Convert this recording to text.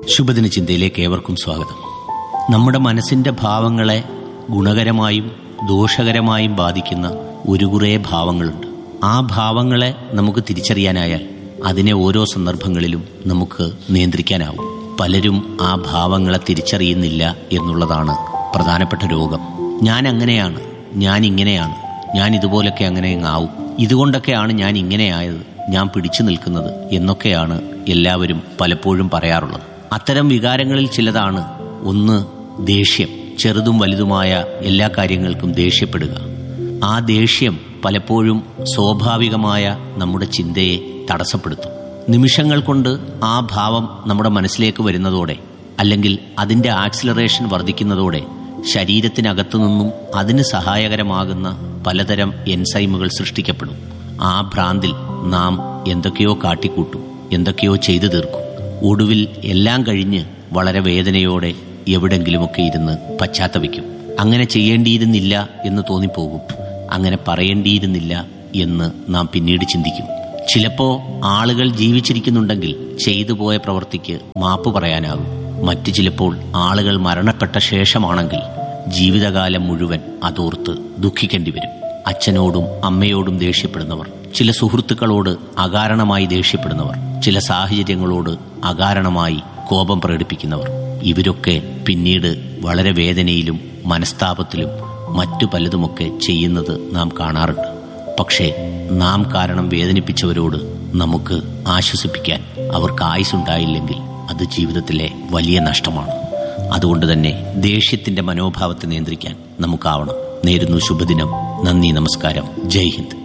ശുഭദിന ചിന്തയിലേക്ക് ഏവർക്കും സ്വാഗതം. നമ്മുടെ മനസ്സിന്റെ ഭാവങ്ങളെ ഗുണകരമായും ദോഷകരമായും ബാധിക്കുന്ന ഒരു കുറേ ഭാവങ്ങളുണ്ട്. ആ ഭാവങ്ങളെ നമുക്ക് തിരിച്ചറിയാനായാൽ അതിനെ ഓരോ സന്ദർഭങ്ങളിലും നമുക്ക് നിയന്ത്രിക്കാനാവും. പലരും ആ ഭാവങ്ങളെ തിരിച്ചറിയുന്നില്ല എന്നുള്ളതാണ് പ്രധാനപ്പെട്ട രോഗം. ഞാൻ അങ്ങനെയാണ്, ഞാൻ ഇങ്ങനെയാണ്, ഞാൻ ഇതുപോലൊക്കെ അങ്ങനെ ആവും, ഇതുകൊണ്ടൊക്കെയാണ് ഞാൻ ഇങ്ങനെയായത്, ഞാൻ പിടിച്ചു നിൽക്കുന്നത് എന്നൊക്കെയാണ് എല്ലാവരും പലപ്പോഴും പറയാറുള്ളത്. അത്തരം വികാരങ്ങളിൽ ചിലതാണ് ഒന്ന് ദേഷ്യം. ചെറുതും വലുതുമായ എല്ലാ കാര്യങ്ങൾക്കും ദേഷ്യപ്പെടുക. ആ ദേഷ്യം പലപ്പോഴും സ്വാഭാവികമായ നമ്മുടെ ചിന്തയെ തടസ്സപ്പെടുത്തും. നിമിഷങ്ങൾ കൊണ്ട് ആ ഭാവം നമ്മുടെ മനസ്സിലേക്ക് വരുന്നതോടെ, അല്ലെങ്കിൽ അതിൻ്റെ ആക്സിലറേഷൻ വർദ്ധിക്കുന്നതോടെ ശരീരത്തിനകത്തു നിന്നും അതിന് സഹായകരമാകുന്ന പലതരം എൻസൈമുകൾ സൃഷ്ടിക്കപ്പെടും. ആ ഭ്രാന്തിൽ നാം എന്തൊക്കെയോ കാട്ടിക്കൂട്ടും, എന്തൊക്കെയോ ചെയ്തു തീർക്കും. ഒടുവിൽ എല്ലാം കഴിഞ്ഞ് വളരെ വേദനയോടെ എവിടെങ്കിലുമൊക്കെ ഇരുന്ന് പശ്ചാത്തപിക്കും. അങ്ങനെ ചെയ്യേണ്ടിയിരുന്നില്ല എന്ന് തോന്നിപ്പോകും, അങ്ങനെ പറയേണ്ടിയിരുന്നില്ല എന്ന് നാം പിന്നീട് ചിന്തിക്കും. ചിലപ്പോൾ ആളുകൾ ജീവിച്ചിരിക്കുന്നുണ്ടെങ്കിൽ ചെയ്തു പോയ പ്രവൃത്തിക്ക് മാപ്പ് പറയാനാകും. മറ്റു ചിലപ്പോൾ ആളുകൾ മരണപ്പെട്ട ശേഷമാണെങ്കിൽ ജീവിതകാലം മുഴുവൻ അതോർത്ത് ദുഃഖിക്കേണ്ടി വരും. അച്ഛനോടും അമ്മയോടും ദേഷ്യപ്പെടുന്നവർ, ചില സുഹൃത്തുക്കളോട് അകാരണമായി ദേഷ്യപ്പെടുന്നവർ, ചില സാഹചര്യങ്ങളോട് അകാരണമായി കോപം പ്രകടിപ്പിക്കുന്നവർ, ഇവരൊക്കെ പിന്നീട് വളരെ വേദനയിലും മനസ്താപത്തിലും മറ്റു പലതുമൊക്കെ ചെയ്യുന്നത് നാം കാണാറുണ്ട്. പക്ഷേ നാം കാരണം വേദനിപ്പിച്ചവരോട് നമുക്ക് ആശ്വസിപ്പിക്കാൻ അവർക്ക് ആയുസ്സുണ്ടായില്ലെങ്കിൽ അത് ജീവിതത്തിലെ വലിയ നഷ്ടമാണ്. അതുകൊണ്ട് തന്നെ ദേഷ്യത്തിന്റെ മനോഭാവത്തെ നിയന്ത്രിക്കാൻ നമുക്കാവണം. നേരുന്നു ശുഭദിനം. നന്ദി, നമസ്കാരം, ജയ് ഹിന്ദ്.